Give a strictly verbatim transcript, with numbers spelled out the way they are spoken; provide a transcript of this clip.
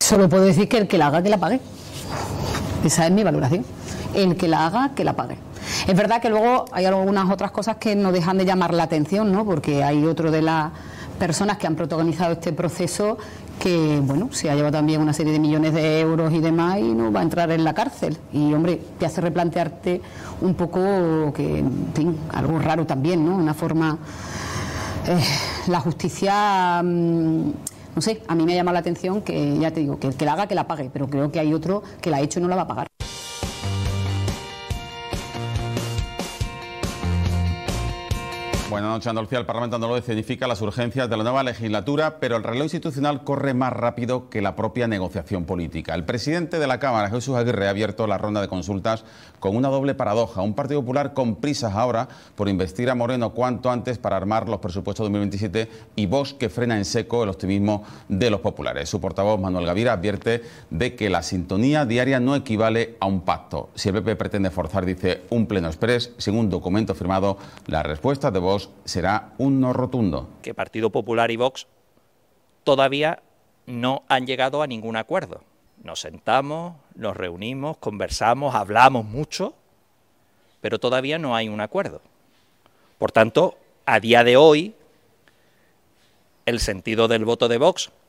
Solo puedo decir que el que la haga, que la pague. Esa es mi valoración. El que la haga, que la pague. Es verdad que luego hay algunas otras cosas que no dejan de llamar la atención, ¿no? Porque hay otro de las personas que han protagonizado este proceso que, bueno, se ha llevado también una serie de millones de euros y demás y no va a entrar en la cárcel. Y, hombre, te hace replantearte un poco que, en fin, algo raro también, ¿no? Una forma... Eh, la justicia... Mmm, no sé, a mí me ha llamado la atención que, ya te digo, que el que la haga, que la pague, pero creo que hay otro que la ha hecho y no la va a pagar. Buenas noches, Andalucía. El Parlamento andaluz significa las urgencias de la nueva legislatura, pero el reloj institucional corre más rápido que la propia negociación política. El presidente de la Cámara, Jesús Aguirre, ha abierto la ronda de consultas con una doble paradoja. Un Partido Popular con prisas ahora por investir a Moreno cuanto antes para armar los presupuestos de dos mil veintisiete y Vox que frena en seco el optimismo de los populares. Su portavoz, Manuel Gavira, advierte de que la sintonía diaria no equivale a un pacto. Si el P P pretende forzar, dice, un pleno exprés, según un documento firmado, la respuesta de Vox será un no rotundo. Que Partido Popular y Vox todavía no han llegado a ningún acuerdo. Nos sentamos, nos reunimos, conversamos, hablamos mucho, pero todavía no hay un acuerdo. Por tanto, a día de hoy, el sentido del voto de Vox